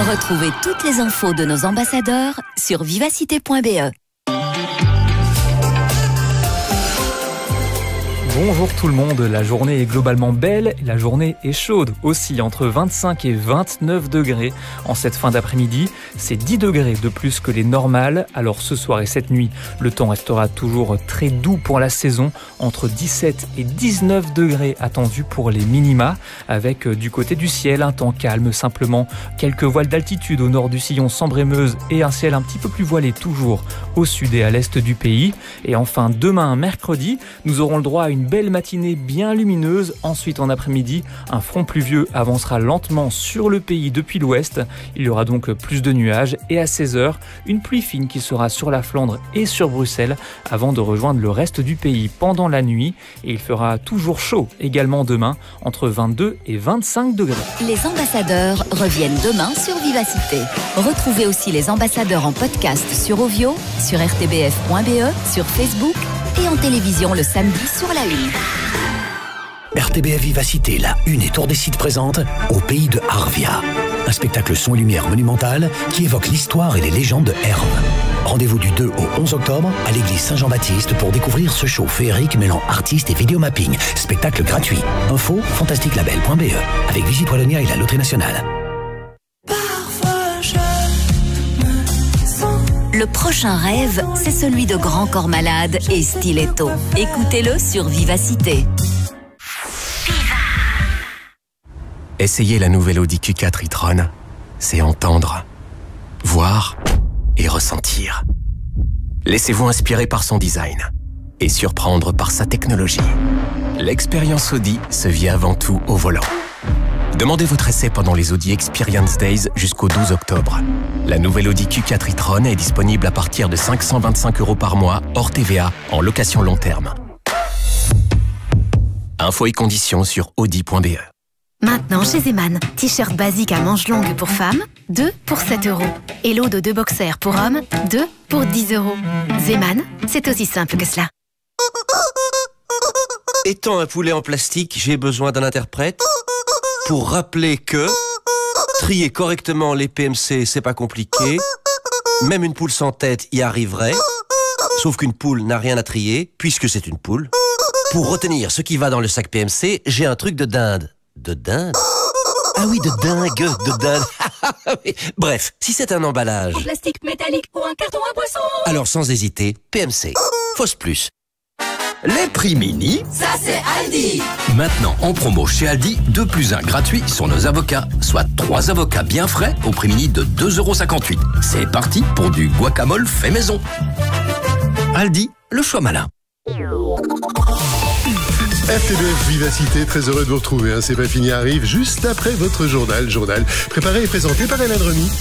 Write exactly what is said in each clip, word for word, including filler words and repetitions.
Retrouvez toutes les infos de nos ambassadeurs sur vivacité point b e. Bonjour tout le monde, la journée est globalement belle, la journée est chaude, aussi entre vingt-cinq et vingt-neuf degrés. En cette fin d'après-midi, c'est dix degrés de plus que les normales. Alors ce soir et cette nuit, le temps restera toujours très doux pour la saison, entre dix-sept et dix-neuf degrés attendus pour les minima, avec du côté du ciel un temps calme, simplement quelques voiles d'altitude au nord du sillon Sambre-et-Meuse et un ciel un petit peu plus voilé toujours au sud et à l'est du pays. Et enfin demain, mercredi, nous aurons le droit à une belle matinée bien lumineuse. Ensuite, en après-midi, un front pluvieux avancera lentement sur le pays depuis l'ouest. Il y aura donc plus de nuages et à seize heures, une pluie fine qui sera sur la Flandre et sur Bruxelles avant de rejoindre le reste du pays pendant la nuit. Et il fera toujours chaud également demain, entre vingt-deux et vingt-cinq degrés. Les ambassadeurs reviennent demain sur Vivacité. Retrouvez aussi les ambassadeurs en podcast sur Ovio, sur r t b f point b e, sur Facebook et en télévision le samedi sur la une. R T B F Vivacité, la une et Tour des Sites présente Au pays de Arvia. Un spectacle son et lumière monumental qui évoque l'histoire et les légendes de Herve. Rendez-vous du deux au onze octobre à l'église Saint-Jean-Baptiste pour découvrir ce show féerique mêlant artistes et vidéomapping. Spectacle gratuit. Info fantastique label point b e avec Visite Wallonia et la Loterie Nationale. Le prochain rêve, c'est celui de Grand Corps Malade et Stiletto. Écoutez-le sur Vivacité. Essayer la nouvelle Audi Q quatre e-tron, c'est entendre, voir et ressentir. Laissez-vous inspirer par son design et surprendre par sa technologie. L'expérience Audi se vit avant tout au volant. Demandez votre essai pendant les Audi Experience Days jusqu'au douze octobre. La nouvelle Audi Q quatre e-tron est disponible à partir de cinq cent vingt-cinq euros par mois, hors T V A, en location long terme. Infos et conditions sur audi point b e. Maintenant chez Zeman, t-shirt basique à manches longues pour femmes, deux pour sept euros. Et lot de deux boxers pour hommes, deux pour dix euros. Zeman, c'est aussi simple que cela. Étant un poulet en plastique, j'ai besoin d'un interprète pour rappeler que trier correctement les P M C, c'est pas compliqué. Même une poule sans tête y arriverait. Sauf qu'une poule n'a rien à trier, puisque c'est une poule. Pour retenir ce qui va dans le sac P M C, j'ai un truc de dinde. De dinde? Ah oui, de dingue, de dinde. Bref, si c'est un emballage en plastique métallique ou un carton à boisson, alors sans hésiter, P M C. Fausse plus. Les prix mini, ça c'est Aldi. Maintenant en promo chez Aldi, deux plus un gratuit sur nos avocats, soit trois avocats bien frais au prix mini de deux euros cinquante-huit. C'est parti pour du guacamole fait maison. Aldi, le choix malin. R T B F Vivacité, très heureux de vous retrouver. Hein. C'est pas fini, arrive juste après votre journal. Journal préparé et présenté par Hélène Remy.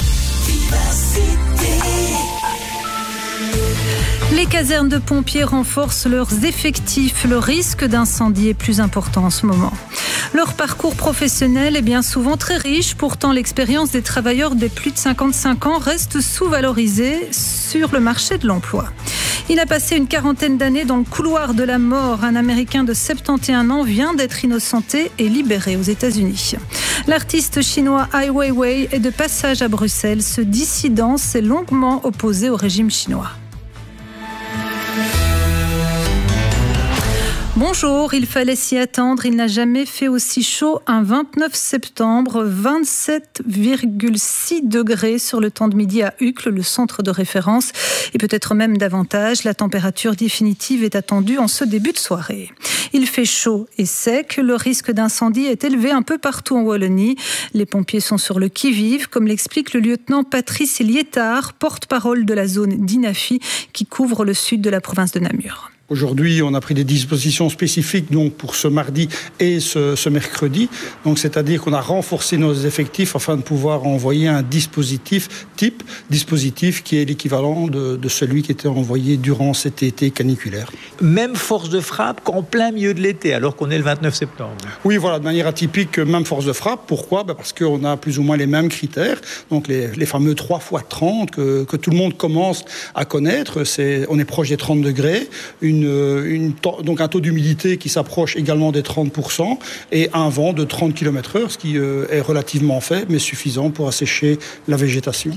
Les casernes de pompiers renforcent leurs effectifs. Le risque d'incendie est plus important en ce moment. Leur parcours professionnel est bien souvent très riche. Pourtant, l'expérience des travailleurs des plus de cinquante-cinq ans reste sous-valorisée sur le marché de l'emploi. Il a passé une quarantaine d'années dans le couloir de la mort. Un Américain de soixante et un ans vient d'être innocenté et libéré aux États-Unis. L'artiste chinois Ai Weiwei est de passage à Bruxelles. Ce dissident s'est longuement opposé au régime chinois. Bonjour, il fallait s'y attendre, il n'a jamais fait aussi chaud un vingt-neuf septembre, vingt-sept virgule six degrés sur le temps de midi à Uccle, le centre de référence, et peut-être même davantage. La température définitive est attendue en ce début de soirée. Il fait chaud et sec, le risque d'incendie est élevé un peu partout en Wallonie. Les pompiers sont sur le qui-vive, comme l'explique le lieutenant Patrice Liétard, porte-parole de la zone d'Inafi, qui couvre le sud de la province de Namur. Aujourd'hui, on a pris des dispositions spécifiques donc pour ce mardi et ce, ce mercredi. Donc, c'est-à-dire qu'on a renforcé nos effectifs afin de pouvoir envoyer un dispositif type, dispositif qui est l'équivalent de, de celui qui était envoyé durant cet été caniculaire. Même force de frappe qu'en plein milieu de l'été, alors qu'on est le vingt-neuf septembre. Oui, voilà, de manière atypique, même force de frappe. Pourquoi ? Ben parce qu'on a plus ou moins les mêmes critères. Donc, les, les fameux trois fois trente que, que tout le monde commence à connaître. C'est, on est proche des trente degrés. Une une, une, donc un taux d'humidité qui s'approche également des trente pour cent et un vent de trente kilomètres heure, ce qui est relativement faible mais suffisant pour assécher la végétation.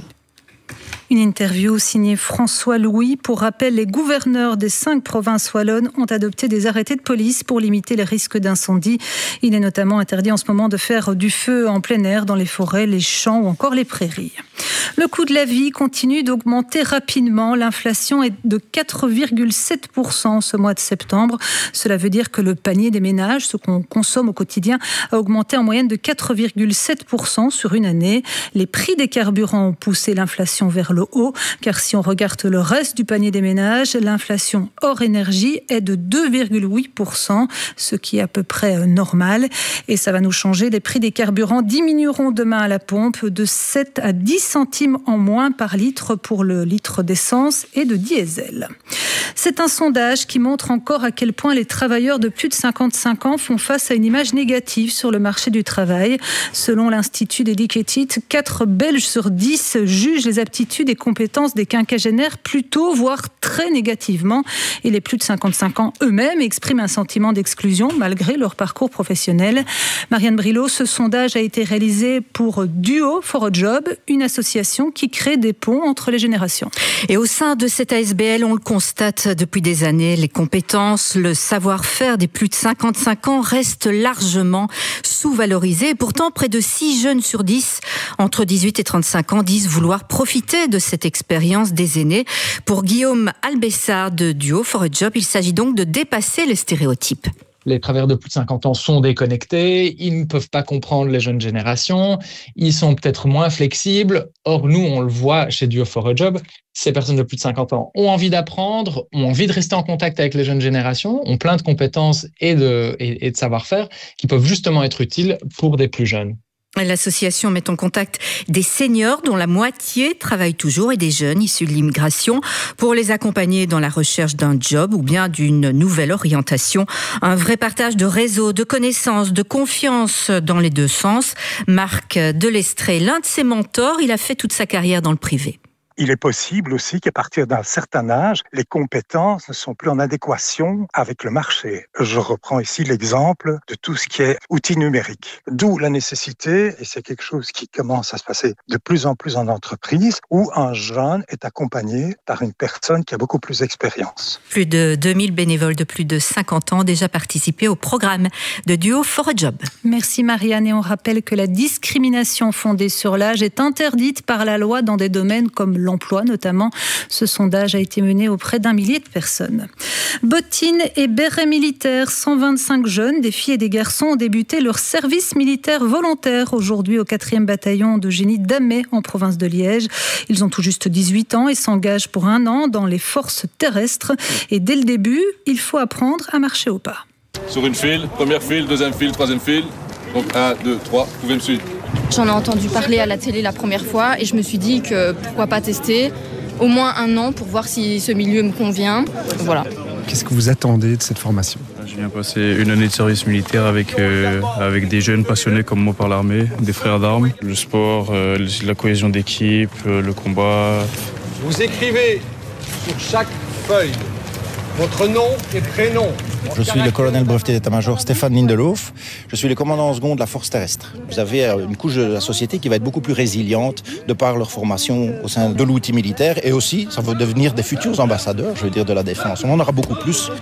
Une interview signée François Louis. Pour rappel, les gouverneurs des cinq provinces wallonnes ont adopté des arrêtés de police pour limiter les risques d'incendie. Il est notamment interdit en ce moment de faire du feu en plein air dans les forêts, les champs ou encore les prairies. Le coût de la vie continue d'augmenter rapidement. L'inflation est de quatre virgule sept pour cent ce mois de septembre. Cela veut dire que le panier des ménages, ce qu'on consomme au quotidien, a augmenté en moyenne de quatre virgule sept pour cent sur une année. Les prix des carburants ont poussé l'inflation vers le haut, car si on regarde le reste du panier des ménages, l'inflation hors énergie est de deux virgule huit pour cent, ce qui est à peu près normal. Et ça va nous changer. Les prix des carburants diminueront demain à la pompe de sept à dix centimes en moins par litre pour le litre d'essence et de diesel. C'est un sondage qui montre encore à quel point les travailleurs de plus de cinquante-cinq ans font face à une image négative sur le marché du travail. Selon l'Institut d'Educated, quatre Belges sur dix jugent les aptitudes et compétences des quinquagénaires plutôt, voire très négativement. Et les plus de cinquante-cinq ans eux-mêmes expriment un sentiment d'exclusion malgré leur parcours professionnel. Marianne Brilot, ce sondage a été réalisé pour Duo for a Job, une association qui crée des ponts entre les générations. Et au sein de cette A S B L, on le constate depuis des années, les compétences, le savoir-faire des plus de cinquante-cinq ans restent largement sous-valorisés. Et pourtant, près de six jeunes sur dix, entre dix-huit et trente-cinq ans, disent vouloir profiter de cette expérience des aînés. Pour Guillaume Albessard de Duo for a Job, il s'agit donc de dépasser les stéréotypes. Les travailleurs de plus de cinquante ans sont déconnectés, ils ne peuvent pas comprendre les jeunes générations, ils sont peut-être moins flexibles. Or, nous, on le voit chez Duo for a Job, ces personnes de plus de cinquante ans ont envie d'apprendre, ont envie de rester en contact avec les jeunes générations, ont plein de compétences et de, et, et de savoir-faire qui peuvent justement être utiles pour des plus jeunes. L'association met en contact des seniors dont la moitié travaillent toujours et des jeunes issus de l'immigration pour les accompagner dans la recherche d'un job ou bien d'une nouvelle orientation. Un vrai partage de réseau, de connaissances, de confiance dans les deux sens. Marc Delestrée, l'un de ses mentors, il a fait toute sa carrière dans le privé. Il est possible aussi qu'à partir d'un certain âge, les compétences ne sont plus en adéquation avec le marché. Je reprends ici l'exemple de tout ce qui est outils numériques. D'où la nécessité, et c'est quelque chose qui commence à se passer de plus en plus en entreprise, où un jeune est accompagné par une personne qui a beaucoup plus d'expérience. Plus de deux mille bénévoles de plus de cinquante ans ont déjà participé au programme de Duo for a Job. Merci Marianne, et on rappelle que la discrimination fondée sur l'âge est interdite par la loi dans des domaines comme l'emploi notamment. Ce sondage a été mené auprès d'un millier de personnes. Bottines et bérets militaires, cent vingt-cinq jeunes, des filles et des garçons, ont débuté leur service militaire volontaire aujourd'hui au quatrième bataillon de génie d'Amay en province de Liège. Ils ont tout juste dix-huit ans et s'engagent pour un an dans les forces terrestres. Et dès le début, il faut apprendre à marcher au pas. Sur une file, première file, deuxième file, troisième file. Donc un, deux, trois, vous pouvez me suivre. J'en ai entendu parler à la télé la première fois et je me suis dit que pourquoi pas tester au moins un an pour voir si ce milieu me convient. Voilà. Qu'est-ce que vous attendez de cette formation ? Je viens passer une année de service militaire avec, euh, avec des jeunes passionnés comme moi par l'armée, des frères d'armes, le sport, euh, la cohésion d'équipe, euh, le combat. Vous écrivez sur chaque feuille votre nom et prénom. Je suis le colonel breveté d'état-major Stéphane Lindelhof. Je suis le commandant en second de la force terrestre. Vous avez une couche de la société qui va être beaucoup plus résiliente de par leur formation au sein de l'outil militaire. Et aussi, ça va devenir des futurs ambassadeurs, je veux dire, de la défense. On en aura beaucoup plus.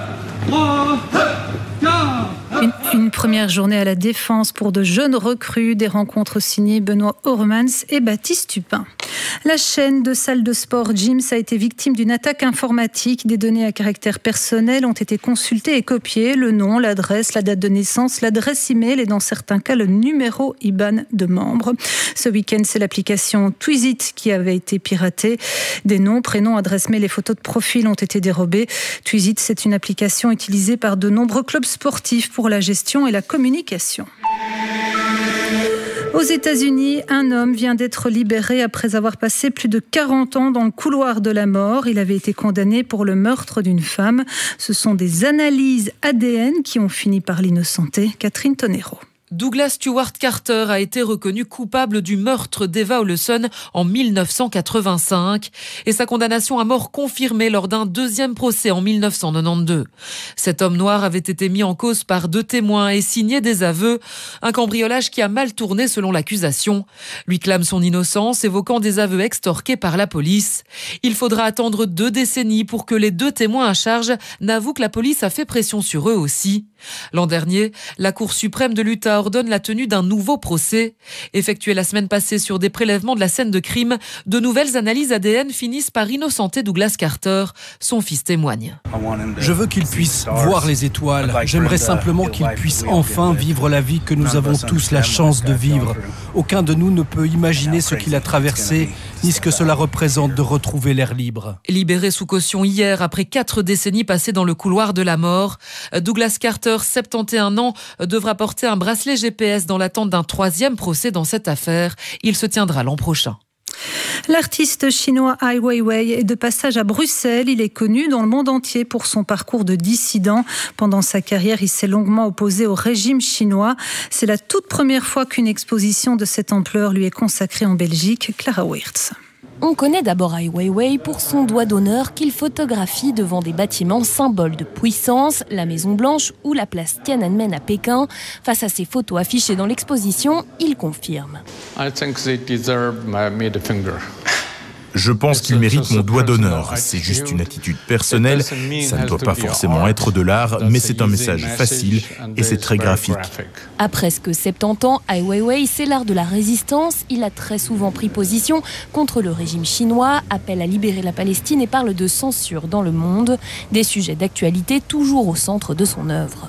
Une, une première journée à la Défense pour de jeunes recrues, des rencontres signées Benoît Hormans et Baptiste Tupin. La chaîne de salles de sport Gyms a été victime d'une attaque informatique. Des données à caractère personnel ont été consultées et copiées. Le nom, l'adresse, la date de naissance, l'adresse email et dans certains cas le numéro I B A N de membre. Ce week-end, c'est l'application Twisit qui avait été piratée. Des noms, prénoms, adresses mail et photos de profil ont été dérobés. Twisit, c'est une application utilisée par de nombreux clubs sportifs pour la gestion et la communication. Aux États-Unis, un homme vient d'être libéré après avoir passé plus de quarante ans dans le couloir de la mort. Il avait été condamné pour le meurtre d'une femme. Ce sont des analyses A D N qui ont fini par l'innocenter. Catherine Tonero. Douglas Stewart Carter a été reconnu coupable du meurtre d'Eva Olesen en mille neuf cent quatre-vingt-cinq et sa condamnation à mort confirmée lors d'un deuxième procès en mille neuf cent quatre-vingt-douze. Cet homme noir avait été mis en cause par deux témoins et signé des aveux, un cambriolage qui a mal tourné selon l'accusation. Lui clame son innocence, évoquant des aveux extorqués par la police. Il faudra attendre deux décennies pour que les deux témoins à charge n'avouent que la police a fait pression sur eux aussi. L'an dernier, la Cour suprême de l'Utah ordonne la tenue d'un nouveau procès. Effectué la semaine passée sur des prélèvements de la scène de crime, de nouvelles analyses A D N finissent par innocenter Douglas Carter. Son fils témoigne. Je veux qu'il puisse voir les étoiles. J'aimerais simplement qu'il puisse enfin vivre la vie que nous avons tous la chance de vivre. Aucun de nous ne peut imaginer ce qu'il a traversé, ni ce que cela représente de retrouver l'air libre. Libéré sous caution hier après quatre décennies passées dans le couloir de la mort, Douglas Carter, soixante et un ans, devra porter un bracelet G P S dans l'attente d'un troisième procès dans cette affaire. Il se tiendra l'an prochain. L'artiste chinois Ai Weiwei est de passage à Bruxelles. Il est connu dans le monde entier pour son parcours de dissident. Pendant sa carrière, il s'est longuement opposé au régime chinois. C'est la toute première fois qu'une exposition de cette ampleur lui est consacrée en Belgique. Clara Wirtz. On connaît d'abord Ai Weiwei pour son doigt d'honneur qu'il photographie devant des bâtiments symboles de puissance, la Maison Blanche ou la place Tiananmen à Pékin. Face à ces photos affichées dans l'exposition, il confirme. I think they deserve my middle finger. Je pense qu'il mérite mon doigt d'honneur. C'est juste une attitude personnelle. Ça ne doit pas forcément être de l'art, mais c'est un message facile et c'est très graphique. À presque soixante-dix ans, Ai Weiwei, c'est l'art de la résistance. Il a très souvent pris position contre le régime chinois, appelle à libérer la Palestine et parle de censure dans le monde. Des sujets d'actualité toujours au centre de son œuvre.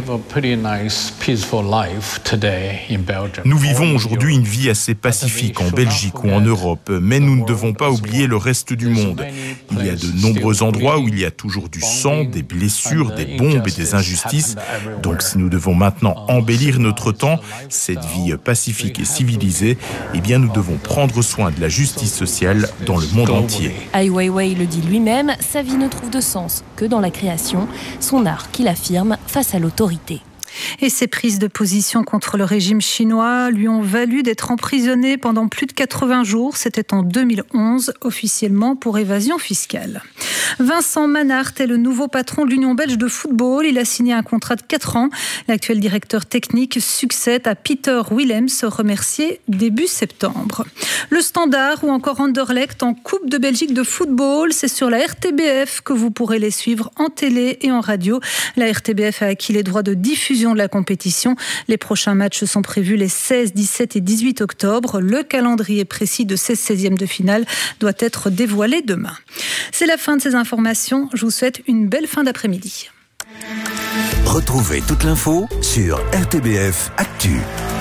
Nous vivons aujourd'hui une vie assez pacifique en Belgique ou en Europe, mais nous ne devons pas oublier le reste du monde. Il y a de nombreux endroits où il y a toujours du sang, des blessures, des bombes et des injustices. Donc si nous devons maintenant embellir notre temps, cette vie pacifique et civilisée, eh bien nous devons prendre soin de la justice sociale dans le monde entier. Ai Weiwei le dit lui-même, sa vie ne trouve de sens que dans la création, son art qu'il affirme face à l'autorité. Et ses prises de position contre le régime chinois lui ont valu d'être emprisonné pendant plus de quatre-vingts jours. C'était en deux mille onze, officiellement pour évasion fiscale. Vincent Manhart est le nouveau patron de l'Union belge de football. Il a signé un contrat de quatre ans. L'actuel directeur technique succède à Peter Willems, remercié début septembre. Le Standard ou encore Anderlecht en Coupe de Belgique de football, c'est sur la R T B F que vous pourrez les suivre en télé et en radio. La R T B F a acquis les droits de diffusion de la compétition. Les prochains matchs sont prévus les seize, dix-sept et dix-huit octobre. Le calendrier précis de ces seizièmes de finale doit être dévoilé demain. C'est la fin de ces informations. Je vous souhaite une belle fin d'après-midi. Retrouvez toute l'info sur R T B F Actu.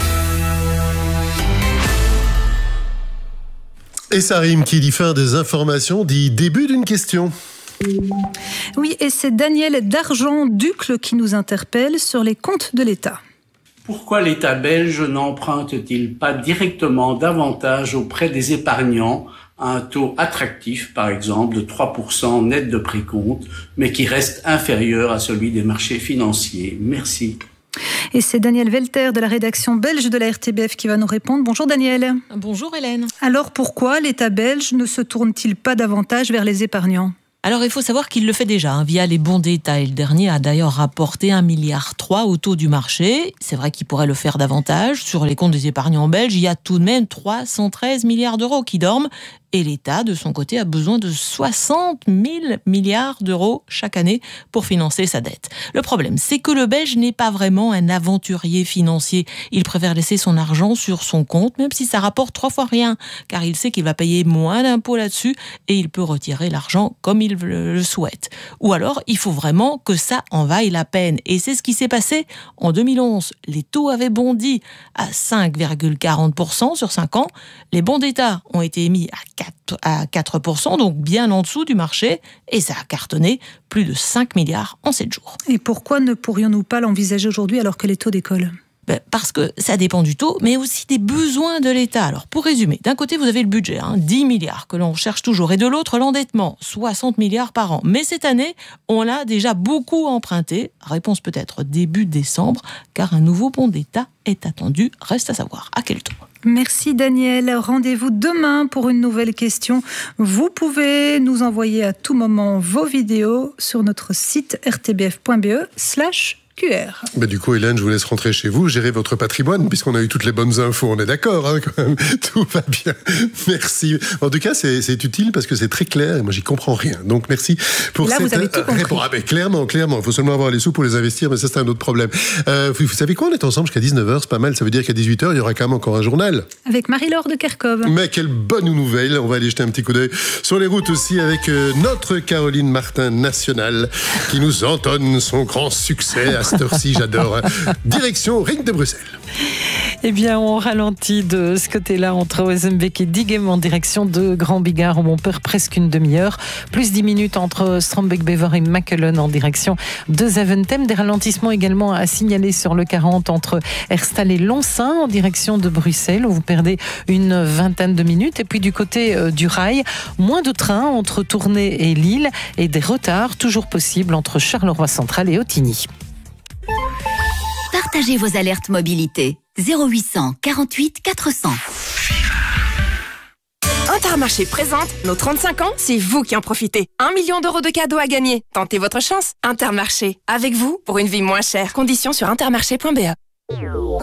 Et ça rime, qui dit fin des informations dit début d'une question. Oui, et c'est Daniel Dargent-Ducle qui nous interpelle sur les comptes de l'État. Pourquoi l'État belge n'emprunte-t-il pas directement davantage auprès des épargnants à un taux attractif, par exemple, de trois pour cent net de précompte, mais qui reste inférieur à celui des marchés financiers? Merci. Et c'est Daniel Velter de la rédaction belge de la R T B F qui va nous répondre. Bonjour Daniel. Bonjour Hélène. Alors pourquoi l'État belge ne se tourne-t-il pas davantage vers les épargnants ? Alors, il faut savoir qu'il le fait déjà, hein, via les bons d'État. Et le dernier a d'ailleurs rapporté un virgule trois milliard au taux du marché. C'est vrai qu'il pourrait le faire davantage. Sur les comptes des épargnants belges, il y a tout de même trois cent treize milliards d'euros qui dorment. Et l'État, de son côté, a besoin de soixante mille milliards d'euros chaque année pour financer sa dette. Le problème, c'est que le Belge n'est pas vraiment un aventurier financier. Il préfère laisser son argent sur son compte, même si ça rapporte trois fois rien, car il sait qu'il va payer moins d'impôts là-dessus et il peut retirer l'argent comme il le souhaite. Ou alors, il faut vraiment que ça en vaille la peine. Et c'est ce qui s'est passé en deux mille onze. Les taux avaient bondi à cinq virgule quarante pour cent sur cinq ans. Les bons d'État ont été émis à quatre pour cent, donc bien en dessous du marché, et ça a cartonné plus de cinq milliards en sept jours. Et pourquoi ne pourrions-nous pas l'envisager aujourd'hui alors que les taux décollent ? Ben, parce que ça dépend du taux, mais aussi des besoins de l'État. Alors, pour résumer, d'un côté, vous avez le budget, hein, dix milliards, que l'on cherche toujours, et de l'autre, l'endettement, soixante milliards par an. Mais cette année, on l'a déjà beaucoup emprunté. Réponse peut-être début décembre, car un nouveau bon d'État est attendu. Reste à savoir à quel taux. Merci Daniel. Rendez-vous demain pour une nouvelle question. Vous pouvez nous envoyer à tout moment vos vidéos sur notre site r t b f point b e slash Q R. Bah du coup, Hélène, je vous laisse rentrer chez vous, gérer votre patrimoine, puisqu'on a eu toutes les bonnes infos, on est d'accord, hein, quand même. Tout va bien. Merci. En tout cas, c'est, c'est utile parce que c'est très clair et moi, j'y comprends rien. Donc, merci pour Là, cette vous avez tout compris. réponse. Ah, ben, clairement, clairement. Il faut seulement avoir les sous pour les investir, mais ça, c'est un autre problème. Euh, vous, vous savez quoi? On est ensemble jusqu'à dix-neuf heures, c'est pas mal. Ça veut dire qu'à dix-huit heures, il y aura quand même encore un journal. Avec Marie-Laure de Kerkhove. Mais quelle bonne nouvelle. On va aller jeter un petit coup d'œil sur les routes aussi avec euh, notre Caroline Martin nationale qui nous entonne son grand succès à cette heure-ci. J'adore. Direction Ring de Bruxelles. Eh bien, on ralentit de ce côté-là entre Oesenbeek et Diegem en direction de Grand Bigard, où on perd presque une demi-heure. Plus dix minutes entre Strombeek-Bever et Makelen en direction de Zaventem. Des ralentissements également à signaler sur le quarante entre Herstal et Lonsin en direction de Bruxelles, où vous perdez une vingtaine de minutes. Et puis du côté euh, du rail, moins de trains entre Tournai et Lille et des retards toujours possibles entre Charleroi Central et Ottigny. Partagez vos alertes mobilité. zéro huit cent quarante-huit quatre cents. Intermarché présente nos trente-cinq ans, c'est vous qui en profitez. Un million d'euros de cadeaux à gagner. Tentez votre chance. Intermarché, avec vous pour une vie moins chère. Conditions sur intermarché point b e.